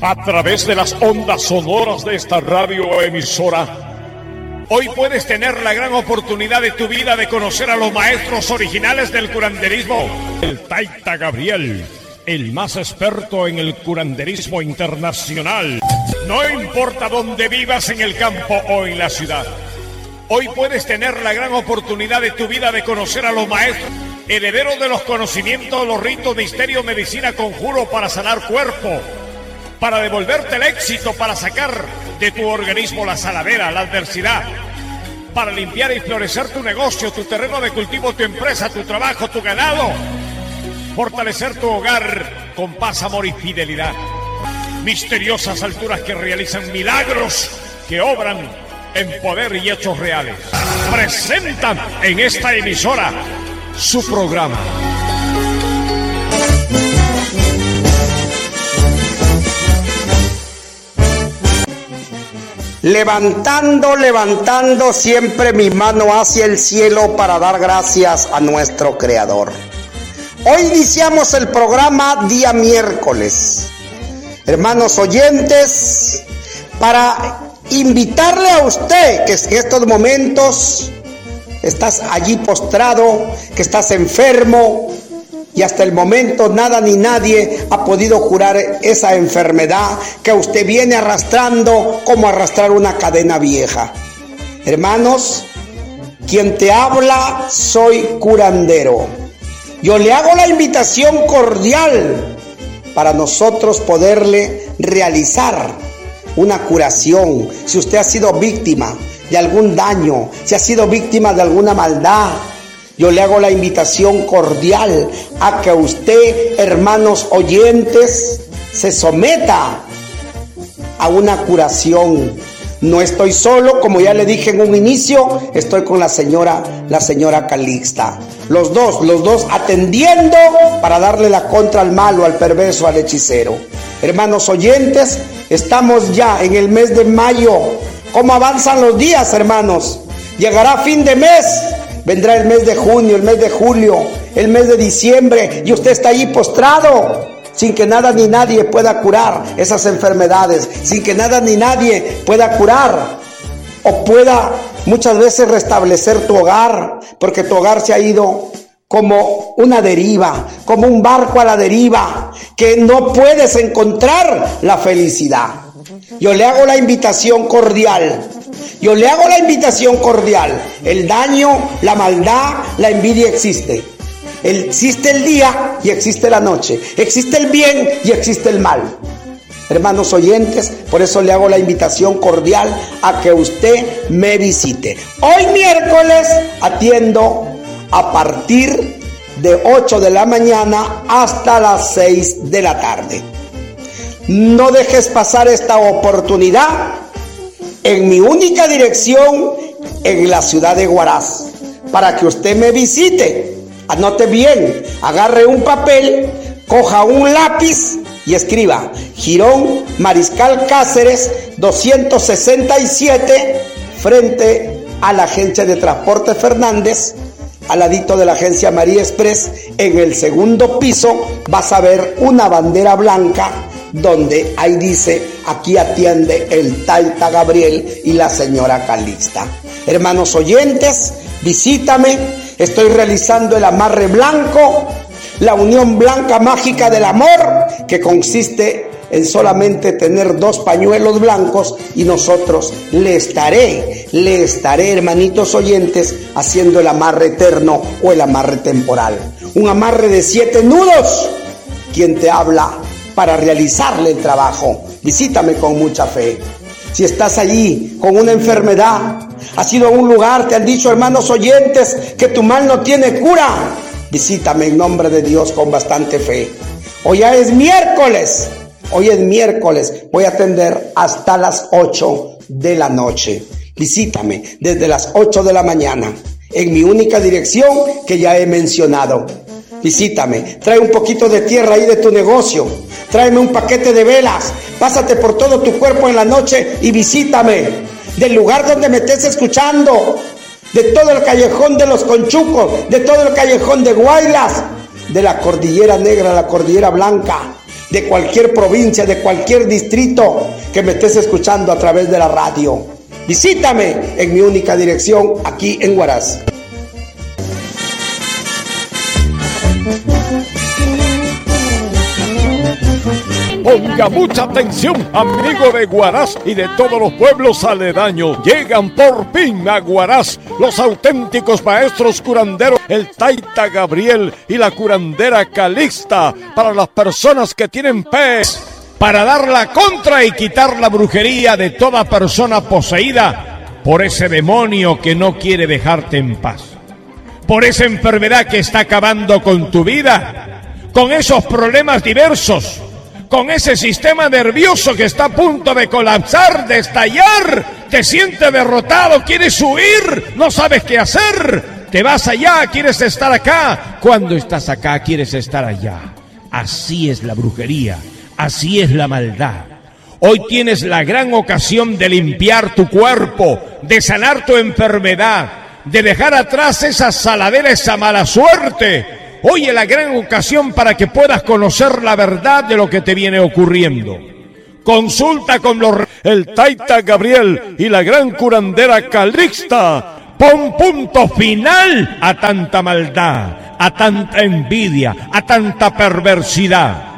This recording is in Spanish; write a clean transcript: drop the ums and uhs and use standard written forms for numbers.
a través de las ondas sonoras de esta radioemisora. Hoy puedes tener la gran oportunidad de tu vida de conocer a los maestros originales del curanderismo. El Taita Gabriel, el más experto en el curanderismo internacional. No importa dónde vivas, en el campo o en la ciudad. Hoy puedes tener la gran oportunidad de tu vida de conocer a los maestros, herederos de los conocimientos, los ritos, misterio, medicina, conjuro para sanar cuerpo, para devolverte el éxito, para sacar de tu organismo la saladera, la adversidad, para limpiar y florecer tu negocio, tu terreno de cultivo, tu empresa, tu trabajo, tu ganado, fortalecer tu hogar con paz, amor y fidelidad. Misteriosas alturas que realizan milagros, que obran en poder y hechos reales. Presentan en esta emisora su programa. Levantando siempre mi mano hacia el cielo para dar gracias a nuestro Creador. Hoy iniciamos el programa día miércoles. Hermanos oyentes, para invitarle a usted que en estos momentos estás allí postrado, que estás enfermo y hasta el momento nada ni nadie ha podido curar esa enfermedad que usted viene arrastrando como arrastrar una cadena vieja. Hermanos, quien te habla soy curandero. Yo le hago la invitación cordial para nosotros poderle realizar una curación. Si usted ha sido víctima de algún daño, si ha sido víctima de alguna maldad, yo le hago la invitación cordial a que usted, hermanos oyentes, se someta a una curación. No estoy solo, como ya le dije en un inicio, estoy con la señora Calixta. Los dos atendiendo para darle la contra al malo, al perverso, al hechicero. Hermanos oyentes, estamos ya en el mes de mayo. ¿Cómo avanzan los días, hermanos? Llegará fin de mes, vendrá el mes de junio, el mes de julio, el mes de diciembre, y usted está ahí postrado, sin que nada ni nadie pueda curar esas enfermedades, sin que nada ni nadie pueda curar o pueda muchas veces restablecer tu hogar, porque tu hogar se ha ido como una deriva, como un barco a la deriva, que no puedes encontrar la felicidad. Yo le hago la invitación cordial. El daño, la maldad, la envidia existe. Existe el día y existe la noche. Existe el bien y existe el mal. Hermanos oyentes, por eso le hago la invitación cordial a que usted me visite. Hoy miércoles atiendo a partir de 8 de la mañana hasta las 6 de la tarde. No dejes pasar esta oportunidad en mi única dirección en la ciudad de Huaraz para que usted me visite. Anote bien, agarre un papel, coja un lápiz y escriba Girón Mariscal Cáceres 267 frente a la agencia de transporte Fernández, al ladito de la agencia María Express. En el segundo piso vas a ver una bandera blanca donde ahí dice: aquí atiende el Taita Gabriel y la señora Calixta. Hermanos oyentes, visítame. Estoy realizando el amarre blanco, la unión blanca mágica del amor, que consiste en solamente tener 2 pañuelos blancos, y nosotros le estaré, hermanitos oyentes, haciendo el amarre eterno o el amarre temporal. Un amarre de 7 nudos. Quien te habla para realizarle el trabajo. Visítame con mucha fe. Si estás allí con una enfermedad, has ido a un lugar, te han dicho, hermanos oyentes, que tu mal no tiene cura, visítame en nombre de Dios con bastante fe. Hoy ya es miércoles, voy a atender hasta las 8 de la noche. Visítame desde las 8 de la mañana en mi única dirección que ya he mencionado. Visítame, trae un poquito de tierra ahí de tu negocio, tráeme un paquete de velas, pásate por todo tu cuerpo en la noche y visítame. Del lugar donde me estés escuchando, de todo el callejón de los Conchucos, de todo el callejón de Guaylas, de la Cordillera Negra a la Cordillera Blanca, de cualquier provincia, de cualquier distrito que me estés escuchando a través de la radio. Visítame en mi única dirección aquí en Huaraz. Ponga mucha atención, amigo de Huaraz y de todos los pueblos aledaños. Llegan por fin a Huaraz los auténticos maestros curanderos, el Taita Gabriel y la curandera Calixta, para las personas que tienen fe, para dar la contra y quitar la brujería de toda persona poseída por ese demonio que no quiere dejarte en paz, por esa enfermedad que está acabando con tu vida, con esos problemas diversos, con ese sistema nervioso que está a punto de colapsar, de estallar. Te sientes derrotado, quieres huir, no sabes qué hacer, te vas allá, quieres estar acá. Cuando estás acá, quieres estar allá. Así es la brujería, así es la maldad. Hoy tienes la gran ocasión de limpiar tu cuerpo, de sanar tu enfermedad, de dejar atrás esa saladera, esa mala suerte. Hoy es la gran ocasión para que puedas conocer la verdad de lo que te viene ocurriendo. Consulta con el Taita Gabriel y la gran curandera Calixta. Pon punto final a tanta maldad, a tanta envidia, a tanta perversidad.